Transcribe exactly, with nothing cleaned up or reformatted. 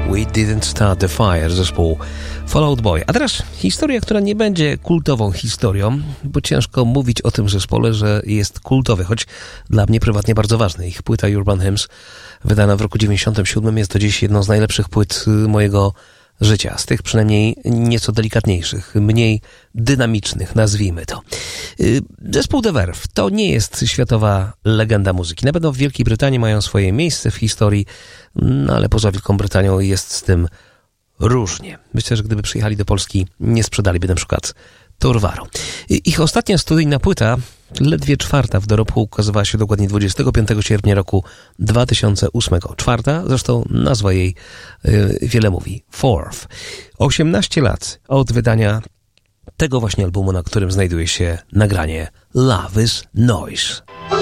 We Didn't Start the Fire, zespół Fall Out Boy. A teraz historia, która nie będzie kultową historią, bo ciężko mówić o tym zespole, że jest kultowy, choć dla mnie prywatnie bardzo ważny. Ich płyta Urban Hymns, wydana w roku dziewięćdziesiątym siódmym, jest to dziś jedną z najlepszych płyt mojego życia, z tych przynajmniej nieco delikatniejszych, mniej dynamicznych, nazwijmy to. Zespół The Verve to nie jest światowa legenda muzyki. Na pewno w Wielkiej Brytanii mają swoje miejsce w historii, no ale poza Wielką Brytanią jest z tym różnie. Myślę, że gdyby przyjechali do Polski, nie sprzedaliby na przykład Torwaru. Ich ostatnia studyjna płyta, ledwie czwarta w dorobku, ukazywała się dokładnie dwudziestego piątego sierpnia roku dwa tysiące ósmego. Czwarta, zresztą nazwa jej yy, wiele mówi. Fourth. osiemnaście lat od wydania tego właśnie albumu, na którym znajduje się nagranie Love is Noise.